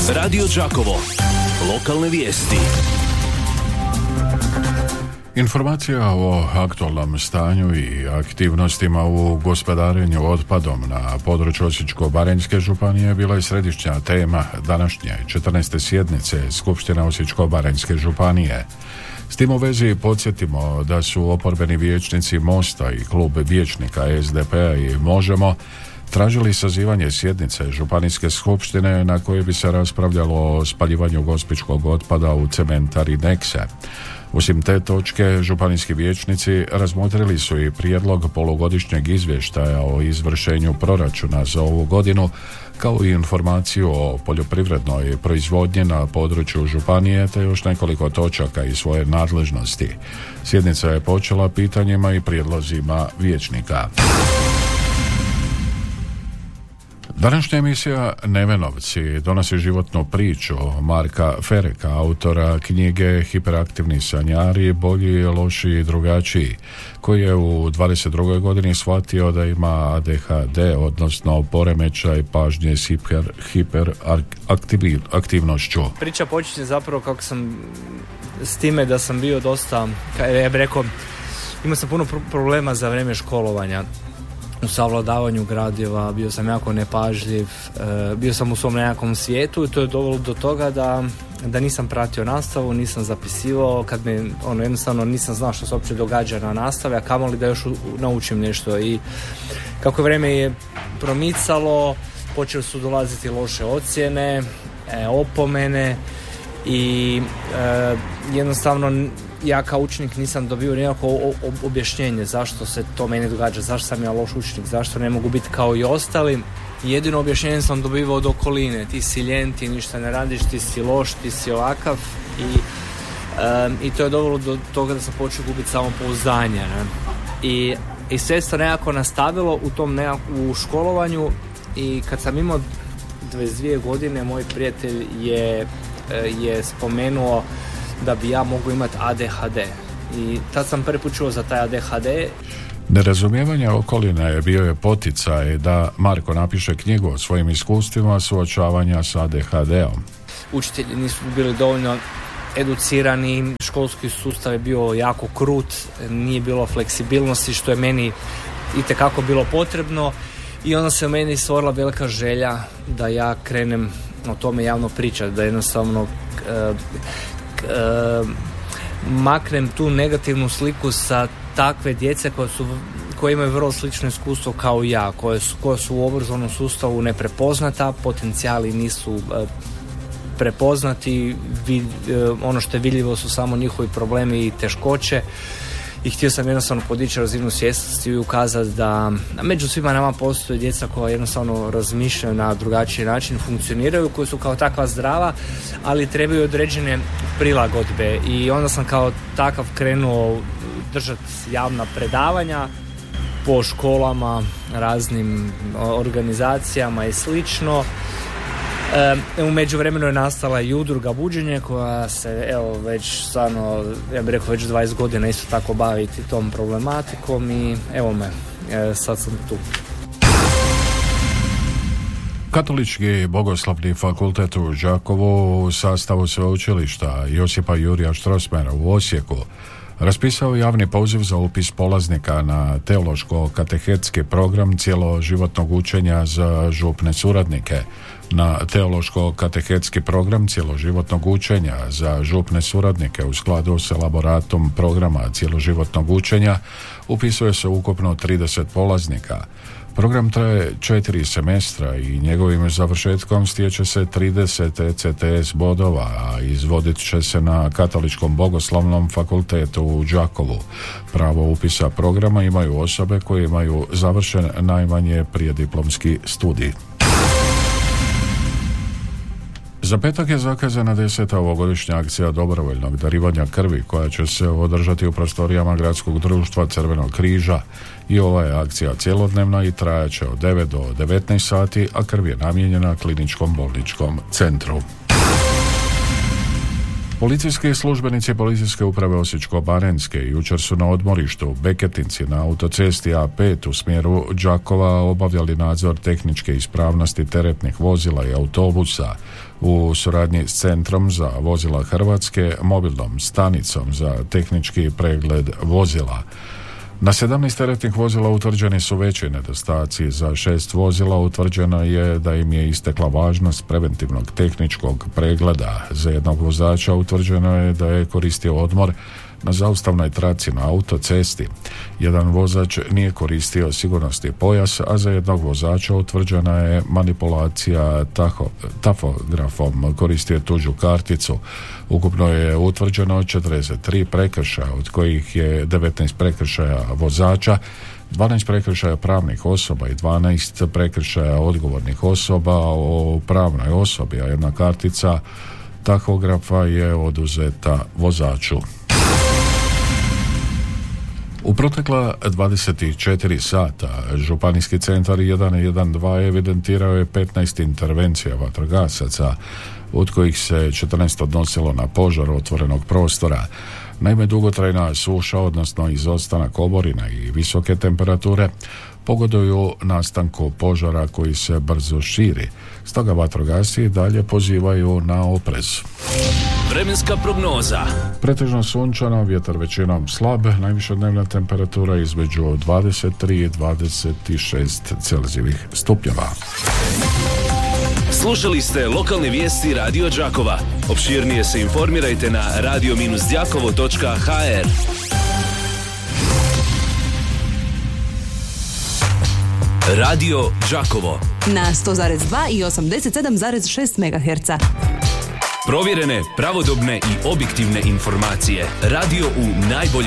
Radio Đakovo. Lokalne vijesti. Informacija o aktualnom stanju i aktivnostima u gospodarenju otpadom na području Osječko-baranjske županije bila je središnja tema današnje 14. sjednice Skupštine Osječko-baranjske županije. S tim u vezi podsjetimo da su oporbeni vijećnici Mosta i klub vijećnika SDP-a i Možemo tražili sazivanje sjednice županijske skupštine na kojoj bi se raspravljalo o spaljivanju gospićkog otpada u cementari Nekse. Osim te točke, županijski vijećnici razmotrili su i prijedlog polugodišnjeg izvještaja o izvršenju proračuna za ovu godinu, kao i informaciju o poljoprivrednoj proizvodnji na području županije, te još nekoliko točaka iz svoje nadležnosti. Sjednica je počela pitanjima i prijedlozima vijećnika. Današnja emisija Nevenovci donosi životnu priču Marka Fereka, autora knjige Hiperaktivni sanjari, bolji, lošiji i drugačiji, koji je u 22. godini shvatio da ima ADHD, odnosno poremećaj pažnje s hiperaktivnošću. Priča počinje zapravo kako sam s time da sam bio dosta, ja bih rekao, imao sam puno problema za vrijeme školovanja. U savladavanju gradiva, bio sam jako nepažljiv, bio sam u svom nekakvom svijetu i to je dovelo do toga da nisam pratio nastavu, nisam zapisivao, kad me jednostavno nisam znao što se uopće događa na nastavi, a kamoli da još naučim nešto. I kako vrijeme je promicalo, počeli su dolaziti loše ocjene, opomene i jednostavno ja kao učenik nisam dobio nikakvo objašnjenje zašto se to meni događa, zašto sam ja loš učenik, zašto ne mogu biti kao i ostali. Jedino objašnjenje sam dobivao od okoline, ti si ljen, ti ništa ne radiš, ti si loš, ti si ovakav i to je dovelo do toga da sam počeo gubiti samopouzdanje. I sve se nekako nastavilo u tom u školovanju i kad sam imao 22 godine moj prijatelj je spomenuo da bi ja mogu imati ADHD i tad sam prvi put čuo za taj ADHD. Nerazumijevanje okoline bio je poticaj da Marko napiše knjigu o svojim iskustvima suočavanja s ADHD-om. Učitelji nisu bili dovoljno educirani, školski sustav je bio jako krut, nije bilo fleksibilnosti što je meni itekako bilo potrebno i onda se u meni stvorila velika želja da ja krenem o tome javno pričati, da jednostavno maknem tu negativnu sliku sa takve djece koje imaju vrlo slično iskustvo kao ja, koje su u obrazovnom sustavu neprepoznata, potencijali nisu prepoznati, ono što je vidljivo su samo njihovi problemi i teškoće i htio sam jednostavno podići razinu svjesnosti i ukazati da među svima nama postoje djeca koja jednostavno razmišljaju na drugačiji način, funkcioniraju, koji su kao takva zdrava, ali trebaju određene prilagodbe i onda sam kao takav krenuo držati javna predavanja po školama, raznim organizacijama i slično. U međuvremenu je nastala i udruga Buđenje koja se već stvarno, ja bih rekao već 20 godina isto tako baviti tom problematikom i evo me, sad sam tu. Katolički bogoslovni fakultet u Đakovu u sastavu sveučilišta Josipa Jurija Strossmayera u Osijeku raspisao javni poziv za upis polaznika na teološko-katehetski program cjeloživotnog učenja za župne suradnike. Na teološko-katehetski program cjeloživotnog učenja za župne suradnike u skladu s elaboratom programa cjeloživotnog učenja upisuje se ukupno 30 polaznika. Program traje 4 semestra i njegovim završetkom stječe se 30 ECTS bodova, a izvodit će se na Katoličkom bogoslovnom fakultetu u Đakovu. Pravo upisa programa imaju osobe koje imaju završen najmanje prijediplomski studij. Za petak je zakazana 10. ovogodišnja akcija dobrovoljnog darivanja krvi koja će se održati u prostorijama Gradskog društva Crvenog križa i ova je akcija cjelodnevna i trajaće od 9 do 19 sati, a krv je namijenjena Kliničkom bolničkom centru. Policijski službenici Policijske uprave Osječko-baranjske jučer su na odmorištu u Beketinci na autocesti A5 u smjeru Đakova obavljali nadzor tehničke ispravnosti teretnih vozila i autobusa u suradnji s Centrom za vozila Hrvatske, mobilnom stanicom za tehnički pregled vozila. Na 17 teretnih vozila utvrđeni su veći nedostaci. Za 6 vozila utvrđeno je da im je istekla važnost preventivnog tehničkog pregleda. Za jednog vozača utvrđeno je da je koristio odmor na zaustavnoj traci na autocesti. Jedan vozač nije koristio sigurnosni pojas, a za jednog vozača utvrđena je manipulacija tahografom, koristio tuđu karticu. Ukupno je utvrđeno 43 prekršaja, od kojih je 19 prekršaja vozača, 12 prekršaja pravnih osoba i 12 prekršaja odgovornih osoba o pravnoj osobi, a jedna kartica tahografa je oduzeta vozaču. U protekla 24 sata Županijski centar 112 evidentirao je 15 intervencija vatrogasaca, od kojih se 14 odnosilo na požar otvorenog prostora. Naime, dugotrajna suša, odnosno izostanak oborina i visoke temperature pogoduju nastanku požara koji se brzo širi. Stoga vatrogasci dalje pozivaju na oprez. Vremenska prognoza. Pretežno sunčano, vjetar većinom slab, najviša dnevna temperatura između 23 i 26 Celzijevih stupnjeva. Slušali ste lokalne vijesti Radio Đakova. Opširnije se informirajte na radio-đakovo.hr. Radio Đakovo na 100,2 i 87,6 MHz. Provjerene, pravodobne i objektivne informacije. Radio u najboljem